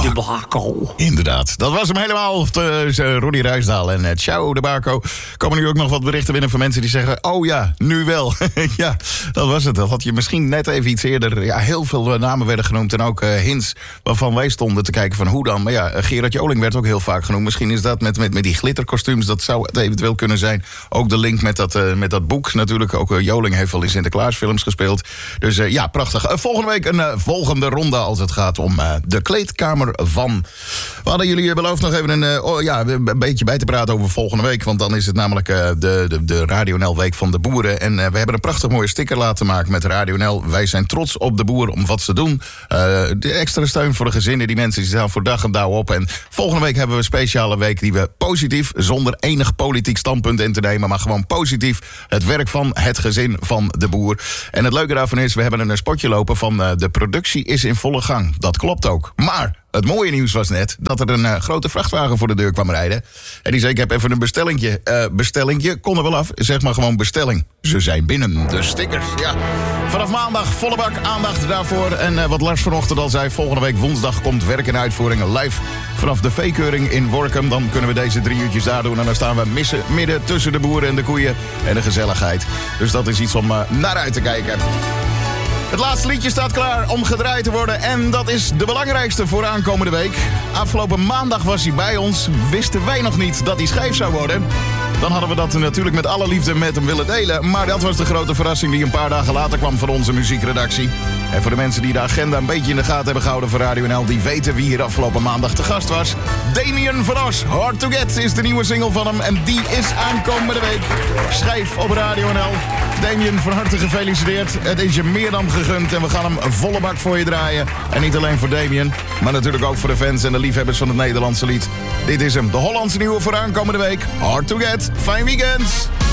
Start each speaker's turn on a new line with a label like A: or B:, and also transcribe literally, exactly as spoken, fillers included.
A: de Baco.
B: Inderdaad, dat was hem helemaal. Uh, Ronnie Ruisdaal en uh, Ciao de Baco. Komen nu ook nog wat berichten binnen van mensen die zeggen... oh ja, nu wel. Ja, dat was het. Dat had je misschien net even iets eerder... Ja, heel veel namen werden genoemd en ook uh, hints... waarvan wij stonden te kijken van hoe dan. Maar ja, Gerard Joling werd ook heel vaak genoemd. Misschien is dat met, met, met die glitterkostuums... dat zou het eventueel kunnen zijn. Ook de link met dat, uh, met dat boek natuurlijk. Ook uh, Joling heeft wel in Sinterklaasfilms gespeeld. Dus uh, ja, prachtig. Uh, volgende week een uh, volgende ronde als het gaat om uh, de kleedkamer van... We hadden jullie beloofd nog even een, uh, oh, ja, een beetje bij te praten over volgende week. Want dan is het namelijk uh, de, de, de Radio N L Week van de Boeren. En uh, we hebben een prachtig mooie sticker laten maken met Radio N L. Wij zijn trots op de boer om wat ze doen. Uh, de extra steun voor de gezinnen. Die mensen die staan voor dag en dauw op. En volgende week hebben we een speciale week die we positief... zonder enig politiek standpunt in te nemen... maar gewoon positief het werk van het gezin van de boer. En het leuke daarvan is, we hebben een spotje lopen van... Uh, de productie is in volle gang. Dat klopt ook. Maar... het mooie nieuws was net dat er een uh, grote vrachtwagen voor de deur kwam rijden. En die zei, ik heb even een bestellingje. Uh, bestellingje, kon er wel af. Zeg maar gewoon bestelling. Ze zijn binnen, de stickers, ja. Vanaf maandag volle bak aandacht daarvoor. En uh, wat Lars vanochtend al zei, volgende week woensdag komt werk en uitvoering live vanaf de veekeuring in Workum. Dan kunnen we deze drie uurtjes daar doen. En dan staan we missen, midden tussen de boeren en de koeien en de gezelligheid. Dus dat is iets om uh, naar uit te kijken. Het laatste liedje staat klaar om gedraaid te worden. En dat is de belangrijkste voor aankomende week. Afgelopen maandag was hij bij ons. Wisten wij nog niet dat hij schijf zou worden. Dan hadden we dat natuurlijk met alle liefde met hem willen delen. Maar dat was de grote verrassing die een paar dagen later kwam van onze muziekredactie. En voor de mensen die de agenda een beetje in de gaten hebben gehouden voor Radio N L... die weten wie hier afgelopen maandag te gast was. Damien van Os, Hard to Get is de nieuwe single van hem. En die is aankomende week. Schijf op Radio N L. Damien, van harte gefeliciteerd. Het is je meer dan gegund en we gaan hem volle bak voor je draaien. En niet alleen voor Damien, maar natuurlijk ook voor de fans en de liefhebbers van het Nederlandse lied. Dit is hem, de Hollandse nieuwe voor aankomende week. Hard to Get. Fijn weekend.